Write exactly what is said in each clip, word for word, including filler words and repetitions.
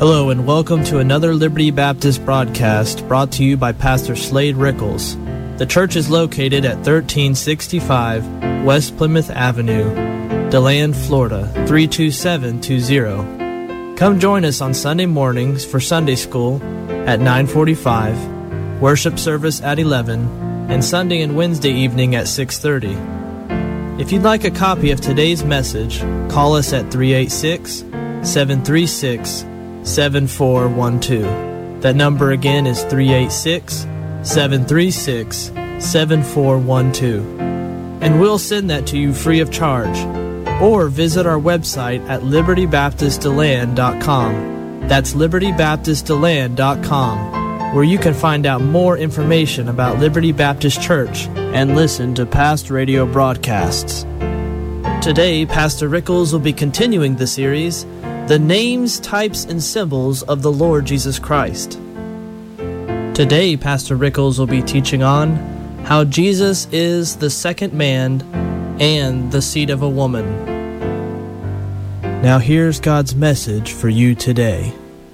Hello and welcome to another Liberty Baptist broadcast brought to you by Pastor Slade Rickles. The church is located at thirteen sixty-five West Plymouth Avenue, DeLand, Florida, three two seven two zero. Come join us on Sunday mornings for Sunday school at nine forty-five, worship service at eleven, and Sunday and Wednesday evening at six thirty. If you'd like a copy of today's message, call us at three eight six, seven three six, seven four one two. That number again is three eight six, seven three six, seven four one two. And we'll send that to you free of charge. Or visit our website at liberty baptist deland dot com. That's liberty baptist deland dot com, where you can find out more information about Liberty Baptist Church and listen to past radio broadcasts. Today, Pastor Rickles will be continuing the series, The Names, Types, and Symbols of the Lord Jesus Christ. Today, Pastor Rickles will be teaching on how Jesus is the second man and the seed of a woman. Now here's God's message for you today.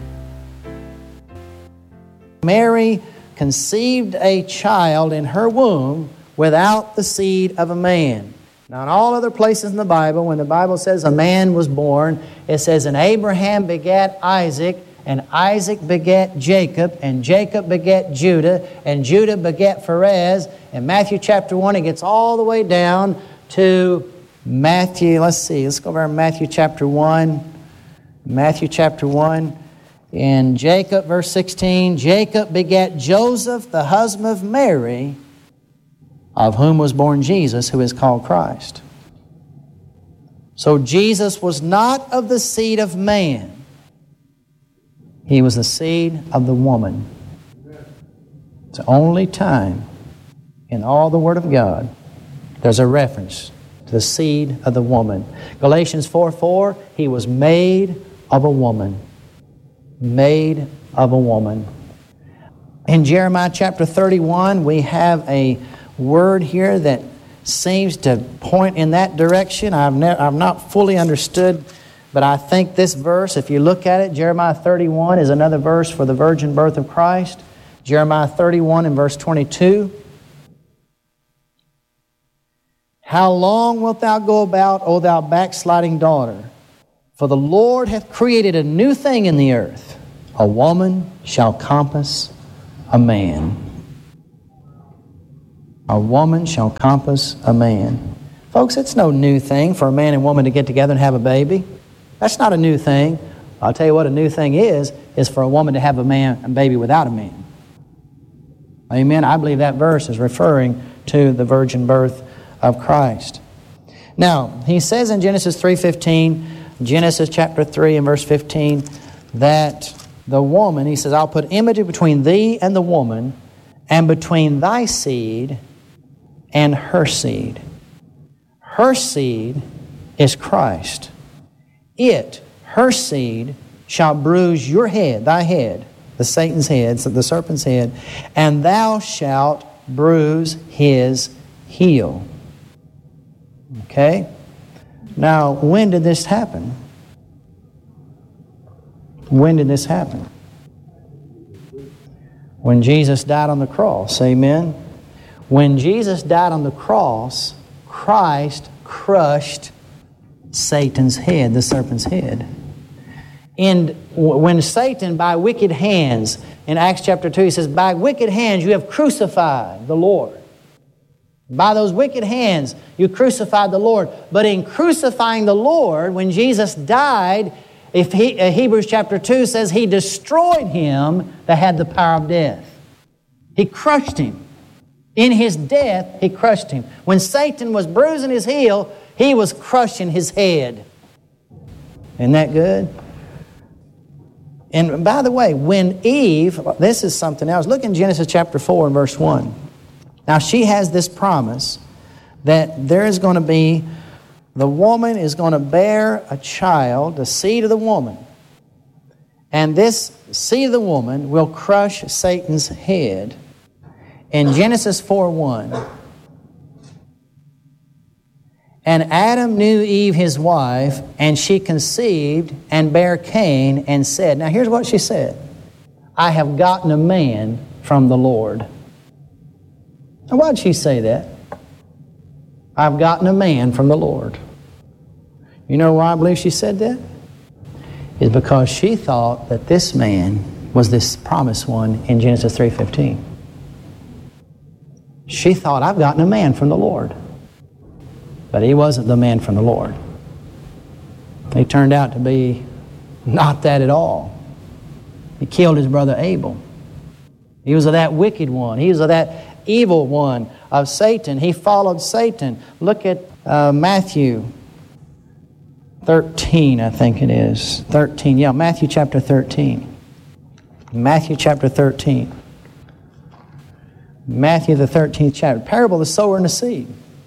Mary conceived a child in her womb without the seed of a man. Now, in all other places in the Bible, when the Bible says a man was born, it says, and Abraham begat Isaac, and Isaac begat Jacob, and Jacob begat Judah, and Judah begat Pharez. In Matthew chapter one, it gets all the way down to Matthew, let's see, let's go over to Matthew chapter one. Matthew chapter one. In Jacob, verse sixteen, Jacob begat Joseph, the husband of Mary, of whom was born Jesus, who is called Christ. So Jesus was not of the seed of man. He was the seed of the woman. It's the only time in all the Word of God there's a reference to the seed of the woman. Galatians four four, he was made of a woman. Made of a woman. In Jeremiah chapter thirty-one, we have a word here that seems to point in that direction. I've, ne- I've not fully understood, but I think this verse, if you look at it, Jeremiah thirty-one is another verse for the virgin birth of Christ. Jeremiah thirty-one and verse twenty-two. How long wilt thou go about, O thou backsliding daughter? For the Lord hath created a new thing in the earth. A woman shall compass a man. A woman shall compass a man. Folks, it's no new thing for a man and woman to get together and have a baby. That's not a new thing. I'll tell you what a new thing is, is for a woman to have a man, a baby without a man. Amen. I believe that verse is referring to the virgin birth of Christ. Now, he says in Genesis three fifteen, Genesis chapter three and verse fifteen, that the woman, he says, I'll put enmity between thee and the woman, and between thy seed and her seed. Her seed is Christ. It, her seed, shall bruise your head, thy head, the Satan's head, the serpent's head, and thou shalt bruise his heel. Okay? Now, when did this happen? When did this happen? When Jesus died on the cross. Amen? When Jesus died on the cross, Christ crushed Satan's head, the serpent's head. And when Satan, by wicked hands, in Acts chapter two, he says, by wicked hands you have crucified the Lord. By those wicked hands you crucified the Lord. But in crucifying the Lord, when Jesus died, if he, uh, Hebrews chapter two says he destroyed him that had the power of death. He crushed him. In his death, he crushed him. When Satan was bruising his heel, he was crushing his head. Isn't that good? And by the way, when Eve, this is something else. Look in Genesis chapter four and verse one. Now she has this promise that there is going to be, the woman is going to bear a child, the seed of the woman. And this seed of the woman will crush Satan's head. In Genesis four one, And Adam knew Eve his wife, and she conceived and bare Cain and said," now here's what she said, "I have gotten a man from the Lord." Now why did she say that? I've gotten a man from the Lord. You know why I believe she said that? It's because she thought that this man was this promised one in Genesis three fifteen. She thought, I've gotten a man from the Lord. But he wasn't the man from the Lord. He turned out to be not that at all. He killed his brother Abel. He was of that wicked one. He was of that evil one of Satan. He followed Satan. Look at uh, Matthew thirteen, I think it is. thirteen, yeah, Matthew chapter thirteen. Matthew chapter thirteen. Matthew the thirteenth chapter. Parable of the sower and the seed.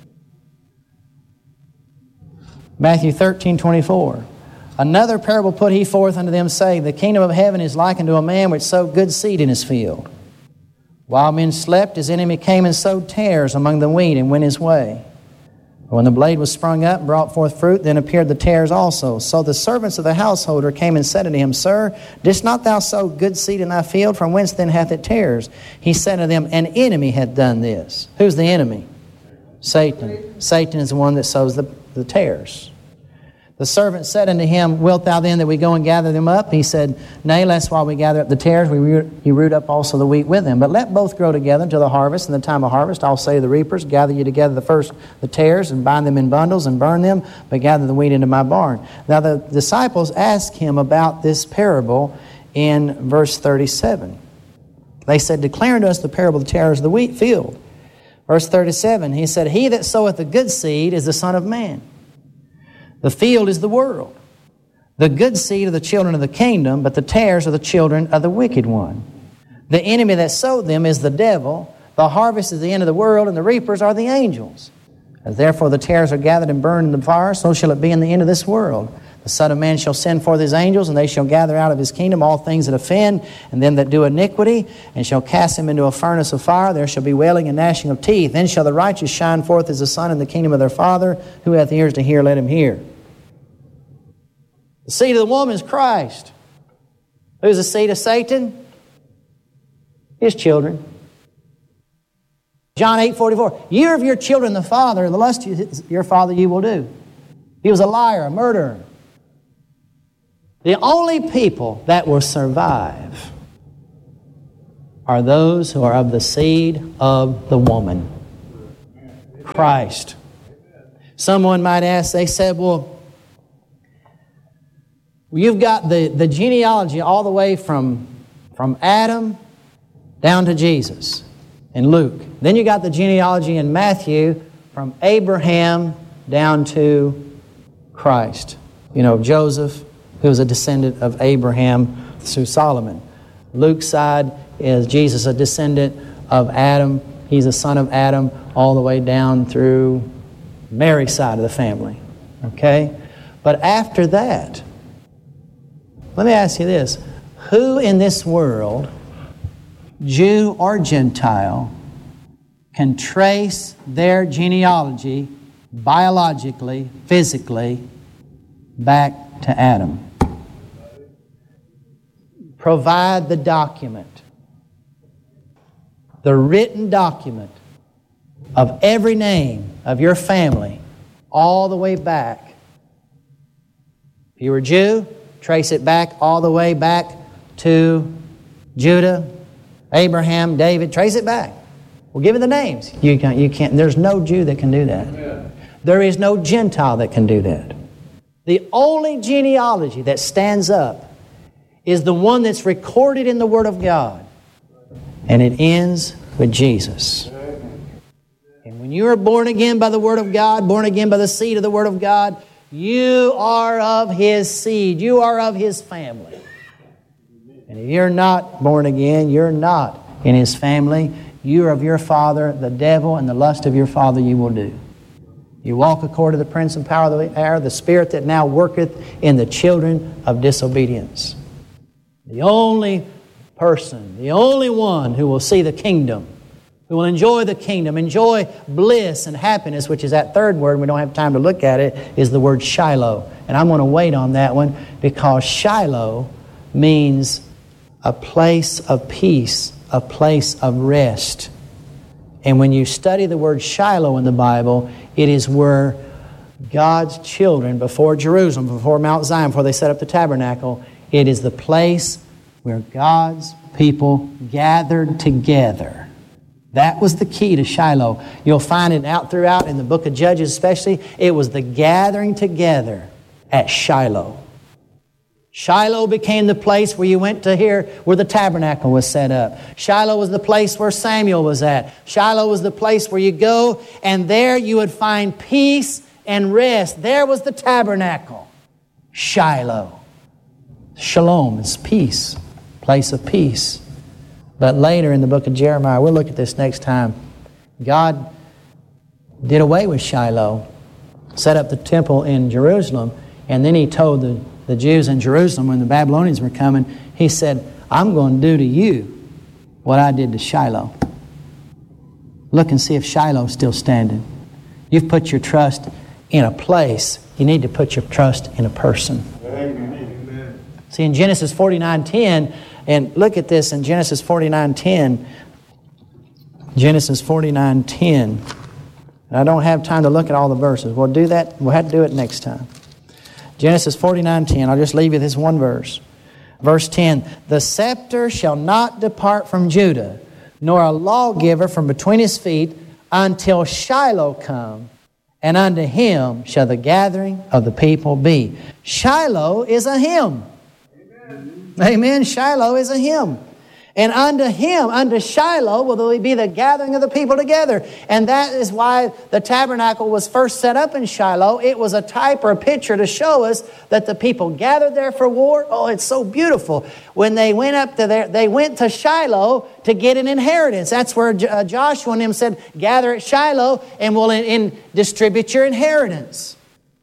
Matthew thirteen twenty-four. Another parable put he forth unto them, saying, The kingdom of heaven is likened to a man which sowed good seed in his field. While men slept, his enemy came and sowed tares among the wheat and went his way. When the blade was sprung up and brought forth fruit, then appeared the tares also. So the servants of the householder came and said unto him, Sir, didst not thou sow good seed in thy field? From whence then hath it tares? He said unto them, An enemy hath done this. Who's the enemy? Satan. Satan is the one that sows the, the tares. The servant said unto him, Wilt thou then that we go and gather them up? He said, Nay, lest while we gather up the tares, we root, you root up also the wheat with them. But let both grow together until the harvest. And the time of harvest, I'll say to the reapers, Gather you together the first the tares, and bind them in bundles, and burn them, but gather the wheat into my barn. Now the disciples asked him about this parable in verse thirty-seven. They said, Declare unto us the parable of the tares of the wheat field. Verse thirty-seven, he said, He that soweth the good seed is the Son of Man. The field is the world. The good seed are the children of the kingdom, but the tares are the children of the wicked one. The enemy that sowed them is the devil. The harvest is the end of the world, and the reapers are the angels. As therefore the tares are gathered and burned in the fire, so shall it be in the end of this world. The Son of Man shall send forth his angels, and they shall gather out of his kingdom all things that offend, and them that do iniquity, and shall cast them into a furnace of fire. There shall be wailing and gnashing of teeth. Then shall the righteous shine forth as the sun in the kingdom of their Father. Who hath ears to hear, let him hear. The seed of the woman is Christ. Who's the seed of Satan? His children. John eight forty-four. You are of your children the father, and the lust of your father you will do. He was a liar, a murderer. The only people that will survive are those who are of the seed of the woman. Christ. Someone might ask, they said, well, you've got the, the genealogy all the way from, from Adam down to Jesus in Luke. Then you got the genealogy in Matthew from Abraham down to Christ. You know, Joseph, who was a descendant of Abraham through Solomon. Luke's side is Jesus, a descendant of Adam. He's a son of Adam all the way down through Mary's side of the family. Okay? But after that, let me ask you this. Who in this world, Jew or Gentile, can trace their genealogy biologically, physically, back to Adam? Provide the document. The written document of every name of your family all the way back. If you were a Jew, trace it back all the way back to Judah, Abraham, David. Trace it back. We'll give you the names. You can't, you can't. There's no Jew that can do that. Yeah. There is no Gentile that can do that. The only genealogy that stands up is the one that's recorded in the Word of God. And it ends with Jesus. And when you are born again by the Word of God, born again by the seed of the Word of God, you are of His seed. You are of His family. And if you're not born again, you're not in His family. You are of your father, the devil, and the lust of your father you will do. You walk according to the prince and power of the air, the spirit that now worketh in the children of disobedience. The only person, the only one who will see the kingdom who will enjoy the kingdom, enjoy bliss and happiness, which is that third word, we don't have time to look at it, is the word Shiloh. And I'm going to wait on that one because Shiloh means a place of peace, a place of rest. And when you study the word Shiloh in the Bible, it is where God's children, before Jerusalem, before Mount Zion, before they set up the tabernacle, it is the place where God's people gathered together. That was the key to Shiloh. You'll find it out throughout in the book of Judges especially. It was the gathering together at Shiloh. Shiloh became the place where you went to hear where the tabernacle was set up. Shiloh was the place where Samuel was at. Shiloh was the place where you go and there you would find peace and rest. There was the tabernacle. Shiloh. Shalom is peace, place of peace. But later in the book of Jeremiah, we'll look at this next time, God did away with Shiloh, set up the temple in Jerusalem, and then He told the, the Jews in Jerusalem when the Babylonians were coming, He said, I'm going to do to you what I did to Shiloh. Look and see if Shiloh's still standing. You've put your trust in a place. You need to put your trust in a person. Amen. See, in Genesis forty-nine ten, and look at this in Genesis forty-nine ten. Genesis forty-nine ten. And I don't have time to look at all the verses. We'll do that. We'll have to do it next time. Genesis forty-nine ten. I'll just leave you this one verse. Verse ten. The scepter shall not depart from Judah, nor a lawgiver from between his feet, until Shiloh come, and unto him shall the gathering of the people be. Shiloh is a hymn. Amen. Amen. Shiloh is a hymn. And unto him, unto Shiloh, will be the gathering of the people together. And that is why the tabernacle was first set up in Shiloh. It was a type or a picture to show us that the people gathered there for war. Oh, it's so beautiful. When they went up to there, they went to Shiloh to get an inheritance. That's where uh, Joshua and him said, gather at Shiloh and we'll in, in, distribute your inheritance.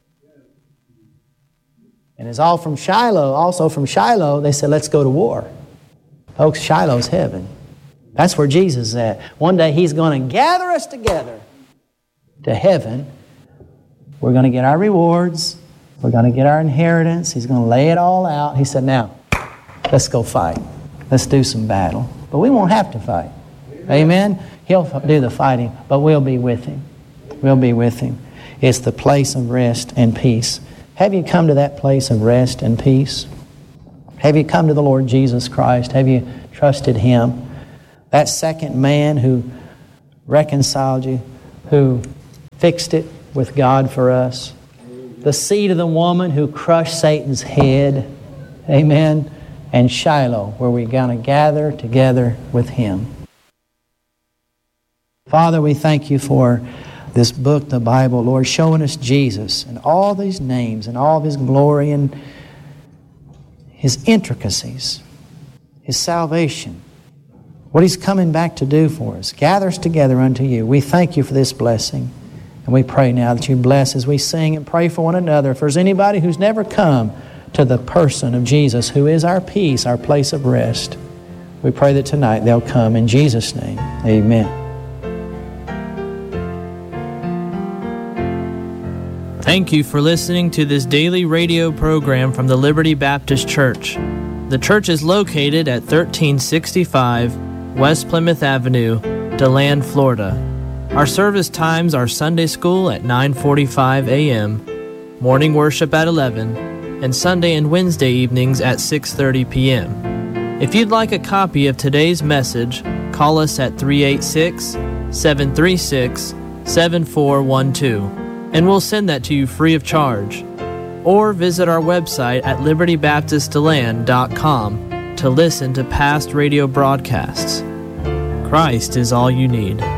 And it's all from Shiloh. Also from Shiloh, they said, let's go to war. Folks, Shiloh's heaven. That's where Jesus is at. One day He's going to gather us together to heaven. We're going to get our rewards. We're going to get our inheritance. He's going to lay it all out. He said, now, let's go fight. Let's do some battle. But we won't have to fight. Amen? He'll do the fighting, but we'll be with Him. We'll be with Him. It's the place of rest and peace. Have you come to that place of rest and peace? Have you come to the Lord Jesus Christ? Have you trusted Him? That second man who reconciled you, who fixed it with God for us. The seed of the woman who crushed Satan's head. Amen. And Shiloh, where we're going to gather together with Him. Father, we thank You for this book, the Bible, Lord, showing us Jesus and all these names and all of His glory and His intricacies, His salvation, what He's coming back to do for us. Gather us together unto You. We thank You for this blessing. And we pray now that You bless as we sing and pray for one another. If there's anybody who's never come to the person of Jesus, who is our peace, our place of rest, we pray that tonight they'll come. In Jesus' name, amen. Thank you for listening to this daily radio program from the Liberty Baptist Church. The church is located at thirteen sixty-five West Plymouth Avenue, DeLand, Florida. Our service times are Sunday school at nine forty-five a.m., morning worship at eleven, and Sunday and Wednesday evenings at six thirty p.m. If you'd like a copy of today's message, call us at three eight six, seven three six, seven four one two. And we'll send that to you free of charge. Or visit our website at liberty baptist deland dot com to listen to past radio broadcasts. Christ is all you need.